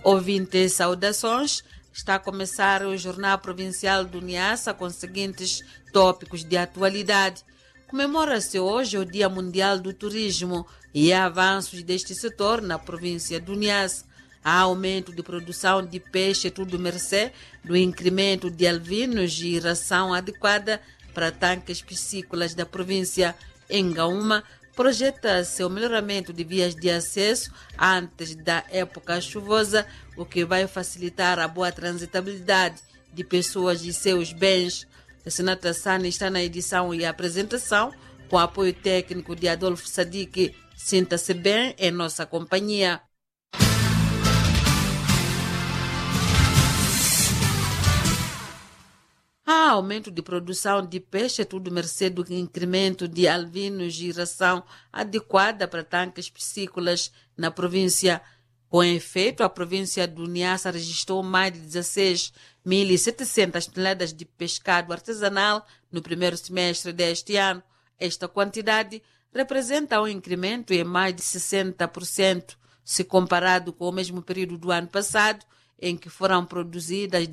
Ouvintes, saudações. Está a começar o Jornal Provincial do Niassa com os seguintes tópicos de atualidade. Comemora-se hoje o Dia Mundial do Turismo e há avanços deste setor na província do Niassa. Há aumento de produção de peixe, tudo mercê do incremento de alvinos e ração adequada para tanques piscícolas da província. Em Ngaúma, projeta-se o melhoramento de vias de acesso antes da época chuvosa, o que vai facilitar a boa transitabilidade de pessoas e seus bens. A Senata Sani está na edição e apresentação, com apoio técnico de Adolfo Sadiq. Sinta-se bem em nossa companhia. Há aumento de produção de peixe, tudo mercê do incremento de alvinos e ração adequada para tanques piscícolas na província. Com efeito, a província do Niassa registrou mais de 16.700 toneladas de pescado artesanal no primeiro semestre deste ano. Esta quantidade representa um incremento em mais de 60%, se comparado com o mesmo período do ano passado, em que foram produzidas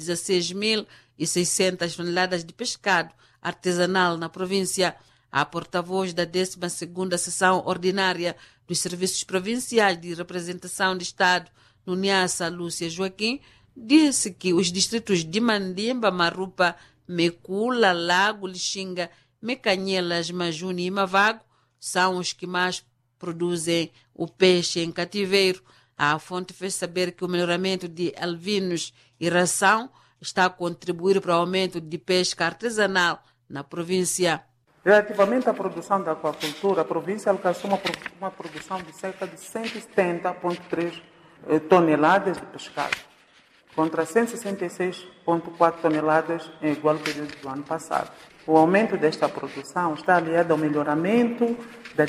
16.600 toneladas de pescado artesanal na província. A porta-voz da 12ª Sessão Ordinária dos Serviços Provinciais de Representação de Estado no Niassa, Lúcia Joaquim, disse que os distritos de Mandimba, Marupa, Mecula, Lago, Lixinga, Mecanhelas, Majuni e Mavago são os que mais produzem o peixe em cativeiro. A fonte fez saber que o melhoramento de alvinos e ração está a contribuir para o aumento de pesca artesanal na província. Relativamente à produção da aquacultura, a província alcançou uma produção de cerca de 170,3 toneladas de pescado, contra 166,4 toneladas em igual período do ano passado. O aumento desta produção está aliado ao melhoramento da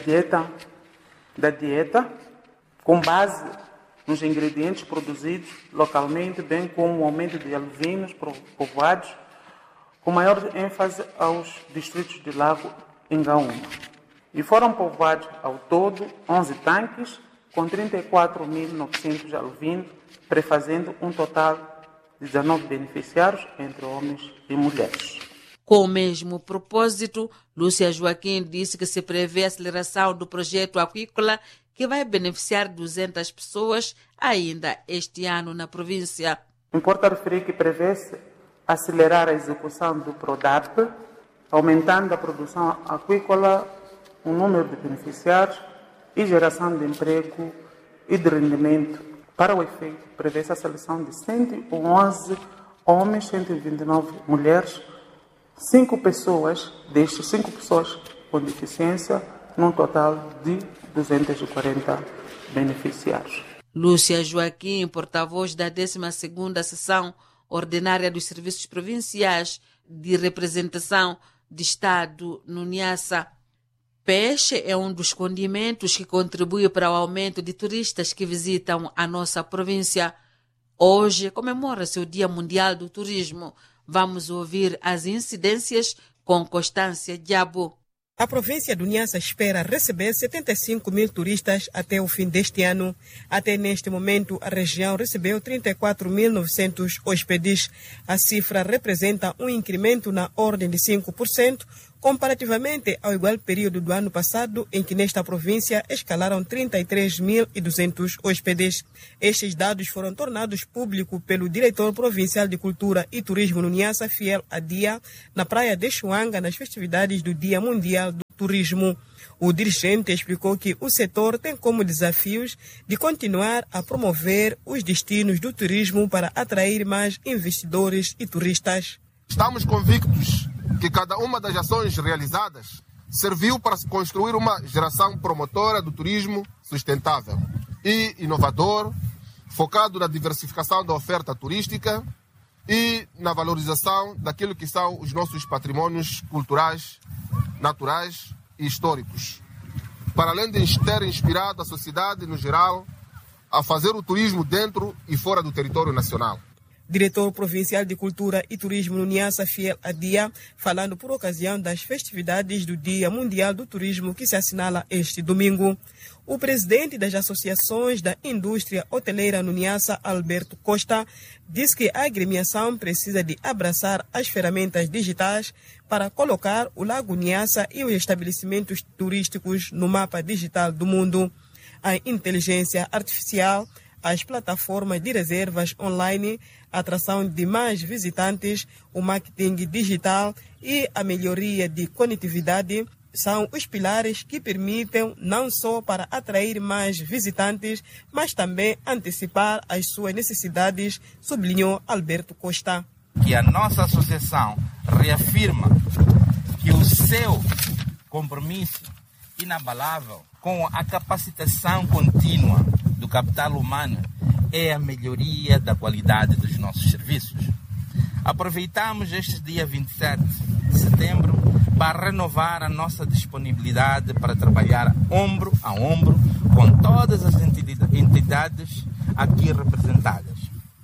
dieta com base nos ingredientes produzidos localmente, bem como o aumento de alvinos povoados, com maior ênfase aos distritos de Lago e Ngaúma. E foram povoados ao todo 11 tanques, com 34.900 alvinos, prefazendo um total de 19 beneficiários, entre homens e mulheres. Com o mesmo propósito, Lúcia Joaquim disse que se prevê a aceleração do projeto aquícola, que vai beneficiar 200 pessoas ainda este ano na província. Importa referir que prevê-se acelerar a execução do PRODAP, aumentando a produção aquícola, o número de beneficiários e geração de emprego e de rendimento. Para o efeito, prevê-se a seleção de 111 homens, 129 mulheres, 5 pessoas com deficiência, num total de 240 beneficiários. Lúcia Joaquim, porta-voz da 12ª Sessão Ordinária dos Serviços Provinciais de Representação de Estado no Niassa. Peixe é um dos condimentos que contribui para o aumento de turistas que visitam a nossa província. Hoje comemora-se o Dia Mundial do Turismo. Vamos ouvir as incidências com Constância Diabo. A província do Niassa espera receber 75 mil turistas até o fim deste ano. Até neste momento, a região recebeu 34.900 hóspedes. A cifra representa um incremento na ordem de 5%, comparativamente ao igual período do ano passado, em que nesta província escalaram 33.200 hóspedes. Estes dados foram tornados públicos pelo diretor provincial de Cultura e Turismo no Niassa, Fiel Adia, na praia de Chuanga, nas festividades do Dia Mundial do Turismo. O dirigente explicou que o setor tem como desafios de continuar a promover os destinos do turismo para atrair mais investidores e turistas. Estamos convictos que cada uma das ações realizadas serviu para construir uma geração promotora do turismo sustentável e inovador, focado na diversificação da oferta turística e na valorização daquilo que são os nossos patrimônios culturais, naturais e históricos, para além de ter inspirado a sociedade no geral a fazer o turismo dentro e fora do território nacional. Diretor Provincial de Cultura e Turismo no Niassa, Fiel Adia, falando por ocasião das festividades do Dia Mundial do Turismo que se assinala este domingo. O presidente das associações da indústria hoteleira no Niassa, Alberto Costa, diz que a agremiação precisa de abraçar as ferramentas digitais para colocar o Lago Niassa e os estabelecimentos turísticos no mapa digital do mundo. A inteligência artificial, as plataformas de reservas online, a atração de mais visitantes, o marketing digital e a melhoria de conectividade são os pilares que permitem não só para atrair mais visitantes, mas também antecipar as suas necessidades, sublinhou Alberto Costa. Que a nossa associação reafirma que o seu compromisso inabalável com a capacitação contínua do capital humano é a melhoria da qualidade dos nossos serviços. Aproveitamos este dia 27 de setembro para renovar a nossa disponibilidade para trabalhar ombro a ombro com todas as entidades aqui representadas,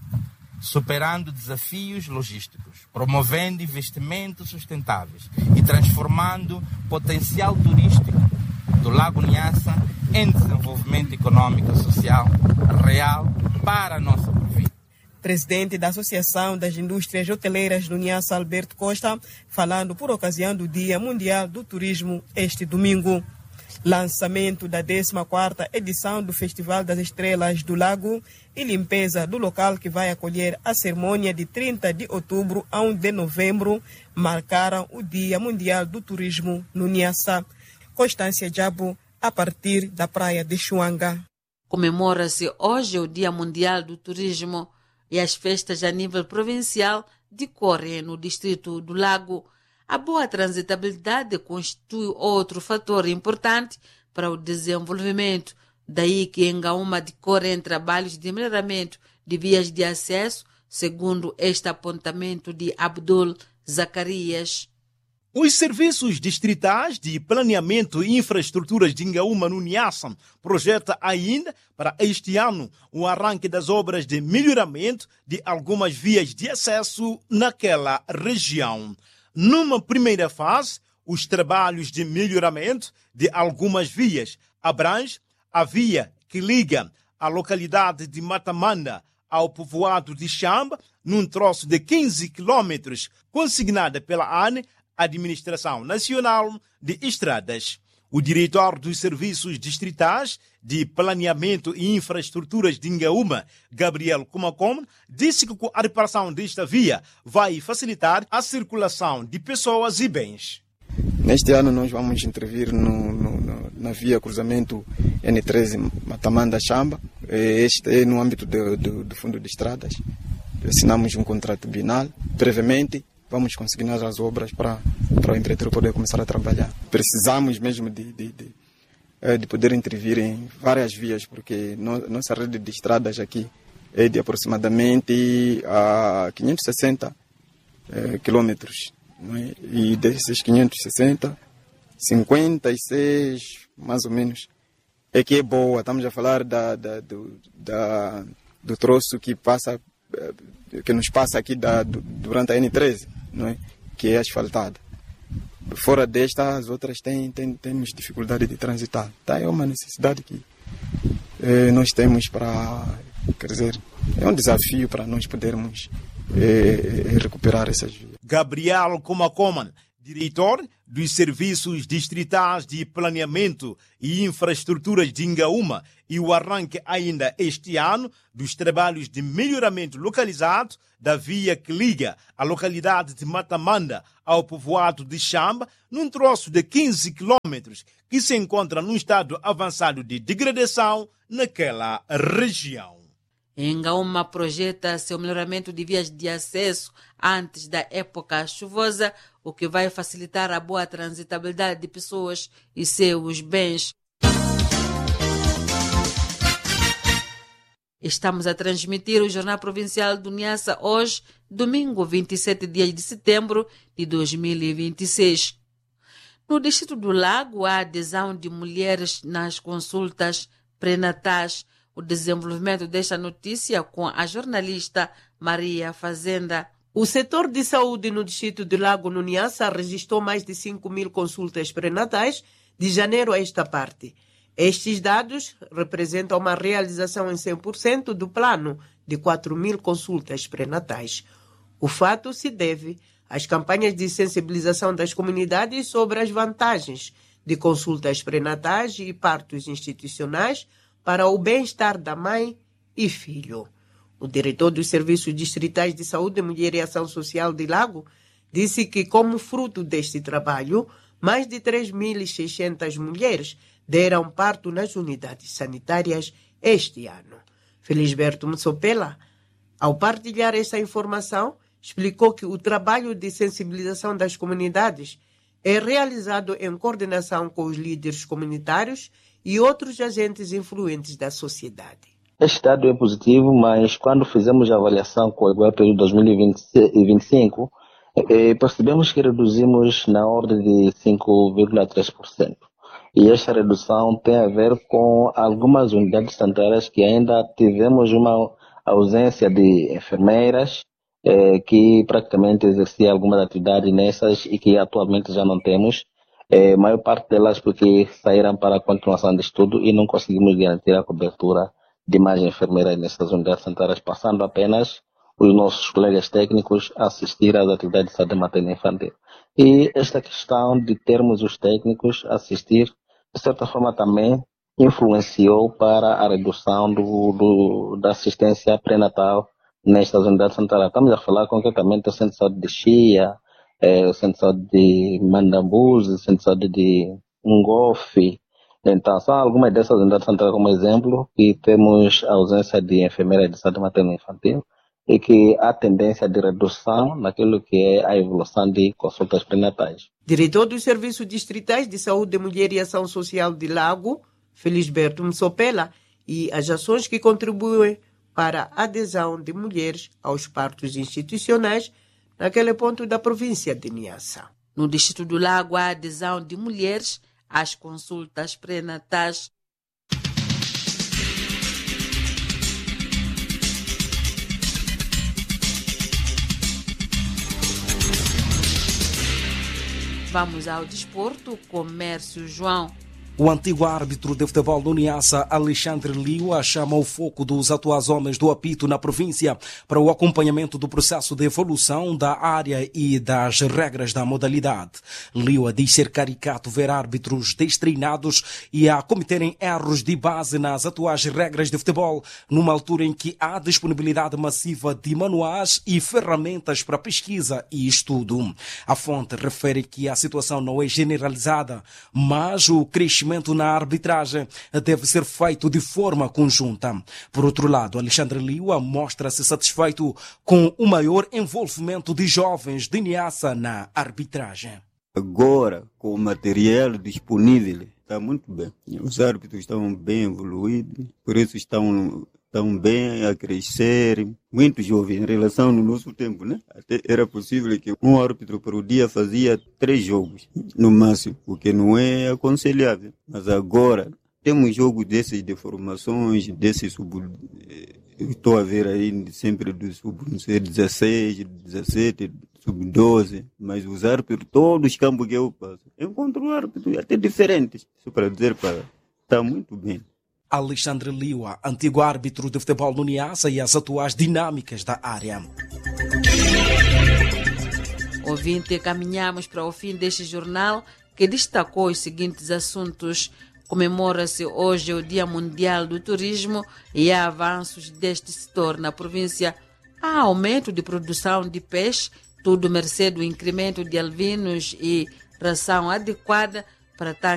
superando desafios logísticos, promovendo investimentos sustentáveis e transformando potencial turístico do Lago Niassa em desenvolvimento econômico e social real para a nossa província. Presidente da Associação das Indústrias Hoteleiras do Niassa, Alberto Costa, falando por ocasião do Dia Mundial do Turismo este domingo. Lançamento da 14ª edição do Festival das Estrelas do Lago e limpeza do local que vai acolher a cerimônia de 30 de outubro a 1 de novembro marcaram o Dia Mundial do Turismo no Niassa. Constância Jabo, a partir da praia de Chuanga. Comemora-se hoje o Dia Mundial do Turismo e as festas a nível provincial decorrem no distrito do Lago. A boa transitabilidade constitui outro fator importante para o desenvolvimento, daí que em Ngaúma decorrem trabalhos de melhoramento de vias de acesso, segundo este apontamento de Abdul Zacarias. Os serviços distritais de planeamento e infraestruturas de Ngaúma no Niassa projeta ainda para este ano o arranque das obras de melhoramento de algumas vias de acesso naquela região. Numa primeira fase, os trabalhos de melhoramento de algumas vias abrangem a via que liga a localidade de Matamanda ao povoado de Chamba, num troço de 15 quilômetros, consignada pela ANE, Administração Nacional de Estradas. O diretor dos Serviços Distritais de Planeamento e Infraestruturas de Ngaúma, Gabriel Kumacom, disse que a reparação desta via vai facilitar a circulação de pessoas e bens. Neste ano nós vamos intervir na via cruzamento N13 Matamanda-Chamba. Este é no âmbito do Fundo de Estradas. Assinamos um contrato bienal. Brevemente vamos consignar as obras para o empreiteiro poder começar a trabalhar. Precisamos mesmo de poder intervir em várias vias, porque nossa rede de estradas aqui é de aproximadamente 560 quilômetros. E desses 560, 56 mais ou menos é que é boa. Estamos a falar do troço que nos passa aqui durante a N13, não é? Que é asfaltada. Fora desta, as outras temos dificuldade de transitar. É uma necessidade que nós temos quer dizer, é um desafio para nós podermos recuperar essas vias. Gabriel Kumakoman, diretor dos Serviços Distritais de Planeamento e Infraestruturas de Ngaúma, e o arranque ainda este ano dos trabalhos de melhoramento localizado da via que liga a localidade de Matamanda ao povoado de Chamba, num troço de 15 quilômetros que se encontra num estado avançado de degradação naquela região. Em Ngaúma projeta-se o melhoramento de vias de acesso antes da época chuvosa, o que vai facilitar a boa transitabilidade de pessoas e seus bens. Estamos a transmitir o Jornal Provincial do Niassa hoje, domingo 27 de setembro de 2026. No distrito do Lago, há adesão de mulheres nas consultas pré-natais. O desenvolvimento desta notícia com a jornalista Maria Fazenda. O setor de saúde no distrito do Lago no Niassa registrou mais de 5.000 consultas pré-natais de janeiro a esta parte. Estes dados representam uma realização em 100% do plano de 4.000 consultas pré-natais. O fato se deve às campanhas de sensibilização das comunidades sobre as vantagens de consultas pré-natais e partos institucionais para o bem-estar da mãe e filho. O diretor dos Serviços Distritais de Saúde, Mulher e Ação Social de Lago disse que, como fruto deste trabalho, mais de 3.600 mulheres deram parto nas unidades sanitárias este ano. Felisberto Msopela, ao partilhar essa informação, explicou que o trabalho de sensibilização das comunidades é realizado em coordenação com os líderes comunitários e outros agentes influentes da sociedade. Este dado é positivo, mas quando fizemos a avaliação com o igual período 2025, percebemos que reduzimos na ordem de 5,3%. E esta redução tem a ver com algumas unidades sanitárias que ainda tivemos uma ausência de enfermeiras, que praticamente exercia algumas atividades nessas e que atualmente já não temos. A maior parte delas porque saíram para a continuação de estudo e não conseguimos garantir a cobertura de mais enfermeiras nessas unidades sanitárias, passando apenas os nossos colegas técnicos a assistir às atividades de saúde materna e infantil. E esta questão de termos os técnicos a assistir, de certa forma também influenciou para a redução da assistência pré-natal nestas unidades sanitárias. Estamos a falar concretamente do Centro de Saúde de Chia, o Centro de Saúde de Mandambuzi, o Centro de Saúde de Ngofe. Então, são algumas dessas unidades sanitárias como exemplo, que temos a ausência de enfermeiras de saúde materna e infantil e que há tendência de redução naquilo que é a evolução de consultas pré-natais. Diretor dos Serviços Distritais de Saúde, Mulher e Ação Social de Lago, Felisberto Msopela, e as ações que contribuem para a adesão de mulheres aos partos institucionais naquele ponto da província de Niassa. No Distrito do Lago, há adesão de mulheres às consultas pré-natais. Vamos ao desporto, comércio, João. O antigo árbitro de futebol do Niassa, Alexandre Liua, chama o foco dos atuais homens do apito na província para o acompanhamento do processo de evolução da área e das regras da modalidade. Liua diz ser caricato ver árbitros destreinados e a cometerem erros de base nas atuais regras de futebol, numa altura em que há disponibilidade massiva de manuais e ferramentas para pesquisa e estudo. A fonte refere que a situação não é generalizada, mas o crescimento na arbitragem deve ser feito de forma conjunta. Por outro lado, Alexandre Liua mostra-se satisfeito com o maior envolvimento de jovens de Niassa na arbitragem. Agora, com o material disponível, está muito bem. Os árbitros estão bem evoluídos, por isso estão bem a crescer, muito jovens em relação no nosso tempo, né? Até era possível que um árbitro por dia fazia 3 jogos, no máximo, o que não é aconselhável. Mas agora, temos jogos desses de formações, desses estou a ver aí sempre do sub-16, 17, sub-12, mas os árbitros, todos os campos que eu passo, encontro árbitros até diferentes, isso para dizer, está muito bem. Alexandre Liua, antigo árbitro de futebol no Niassa, e as atuais dinâmicas da área. Ouvinte, caminhamos para o fim deste jornal que destacou os seguintes assuntos. Comemora-se hoje o Dia Mundial do Turismo e há avanços deste setor na província. Há aumento de produção de peixe, tudo mercê do incremento de alvinos e ração adequada para